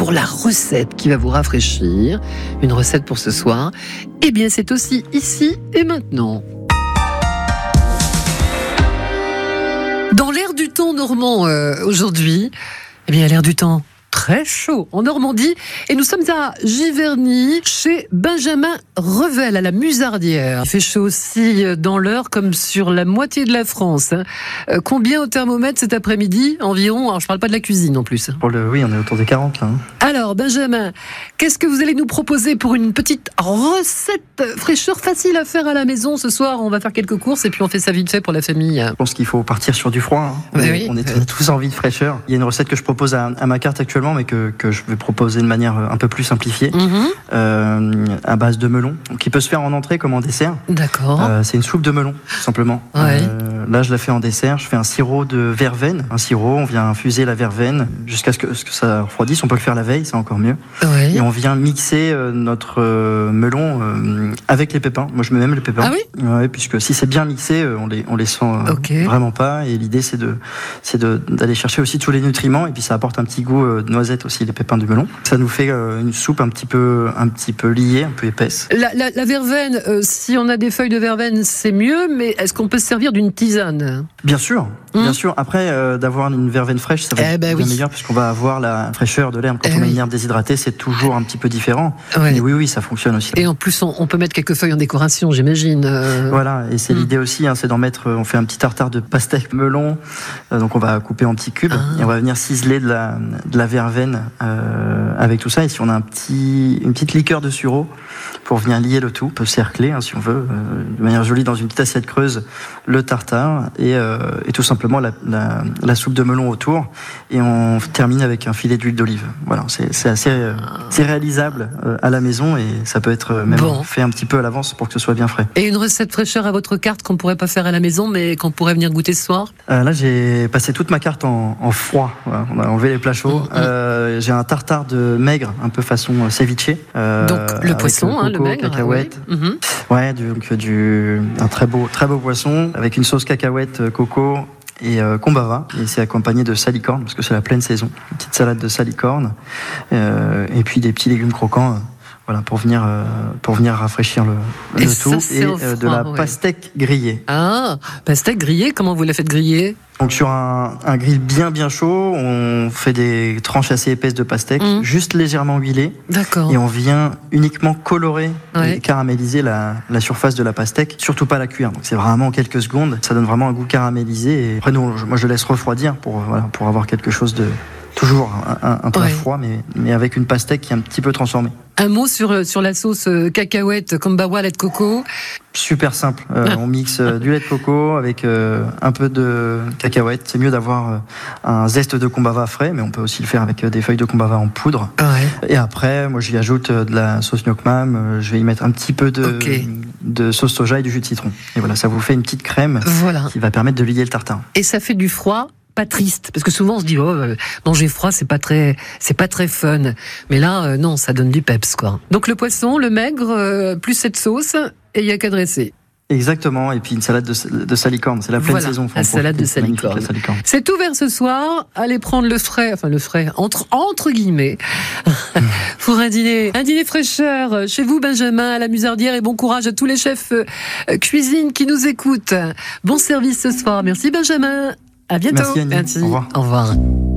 pour la recette qui va vous rafraîchir. Une recette pour ce soir. Eh bien, c'est aussi ici et maintenant. Dans l'air du temps normand aujourd'hui, eh bien, l'air du temps très chaud en Normandie. Et nous sommes à Giverny, chez Benjamin Revel, à la Musardière. Il fait chaud aussi dans l'Eure, comme sur la moitié de la France. Combien au thermomètre cet après-midi environ? Alors, je ne parle pas de la cuisine en plus. Oui, on est autour des 40 là. Alors, Benjamin, qu'est-ce que vous allez nous proposer pour une petite recette fraîcheur facile à faire à la maison ce soir? On va faire quelques courses et puis on fait ça vite fait pour la famille. Je pense qu'il faut partir sur du froid. On est tous envie de fraîcheur. Il y a une recette que je propose à ma carte actuellement, mais que je vais proposer de manière un peu plus simplifiée, à base de melon, qui peut se faire en entrée comme en dessert. D'accord. C'est une soupe de melon, tout simplement. Ouais. Là, je la fais en dessert. Je fais un sirop de verveine. Un sirop, on vient infuser la verveine jusqu'à ce que ça refroidisse. On peut le faire la veille, c'est encore mieux. Ouais. Et on vient mixer notre melon avec les pépins. Moi, je mets même les pépins. Ah oui? Ouais, puisque si c'est bien mixé, on les sent vraiment pas. Et l'idée, c'est d'aller chercher aussi tous les nutriments. Et puis, ça apporte un petit goût de noisette aussi, les pépins du melon. Ça nous fait une soupe un petit peu liée, un peu épaisse. La verveine, si on a des feuilles de verveine, c'est mieux. Mais est-ce qu'on peut se servir d'une tisane? Bien sûr. Bien sûr. Après, d'avoir une verveine fraîche, ça va être bien meilleur, puisqu'on va avoir la fraîcheur de l'herbe. Quand on a une herbe déshydratée, c'est toujours un petit peu différent. Ouais. Mais oui, ça fonctionne aussi. Et en plus, on peut mettre quelques feuilles en décoration, j'imagine. Voilà, et c'est l'idée aussi, c'est d'en mettre. On fait un petit tartare de pastèque melon, donc on va couper en petits cubes et on va venir ciseler de la verveine avec tout ça. Et si on a une petite liqueur de sureau pour venir lier le tout, on peut cercler si on veut, de manière jolie dans une petite assiette creuse, le tartare et tout simplement la soupe de melon autour, et on termine avec un filet d'huile d'olive. Voilà, c'est assez réalisable à la maison, et ça peut être même fait un petit peu à l'avance pour que ce soit bien frais. Et une recette fraîcheur à votre carte qu'on pourrait pas faire à la maison, mais qu'on pourrait venir goûter ce soir? Là, j'ai passé toute ma carte en froid. Voilà, on a enlevé les plats chauds. J'ai un tartare de maigre, un peu façon ceviche. Donc le poisson, le maigre, cacahuète. Ouais, donc un très beau poisson avec une sauce cacahuète, coco et combava, et c'est accompagné de salicorne parce que c'est la pleine saison. Une petite salade de salicorne et puis des petits légumes croquants. Voilà, pour venir rafraîchir le tout, et de la pastèque grillée. Ah, pastèque grillée, comment vous la faites griller? Donc sur un grill bien chaud, on fait des tranches assez épaisses de pastèque, juste légèrement huilées. D'accord. Et on vient uniquement colorer et caraméliser la surface de la pastèque, surtout pas la cuire. Donc c'est vraiment quelques secondes, ça donne vraiment un goût caramélisé. Et après moi je laisse refroidir pour avoir quelque chose de toujours un plat froid, mais avec une pastèque qui est un petit peu transformée. Un mot sur la sauce cacahuète, kombawa, lait de coco. Super simple. On mixe du lait de coco avec un peu de cacahuète. C'est mieux d'avoir un zeste de kombava frais, mais on peut aussi le faire avec des feuilles de kombava en poudre. Et après, moi, j'y ajoute de la sauce gnocchmam. Je vais y mettre un petit peu de sauce soja et du jus de citron. Et voilà, ça vous fait une petite crème qui va permettre de lier le tartare. Et ça fait du froid, pas triste, parce que souvent on se dit manger froid c'est pas très fun, mais là non, ça donne du peps quoi. Donc le poisson, le maigre, plus cette sauce, et il y a qu'à dresser. Exactement, et puis une salade de salicorne, c'est la pleine saison. La salade de salicorne. C'est ouvert ce soir, allez prendre le frais entre guillemets, pour un dîner fraîcheur chez vous Benjamin, à la Musardière, et bon courage à tous les chefs cuisine qui nous écoutent. Bon service ce soir, merci Benjamin. À bientôt. Merci Annie. Au revoir.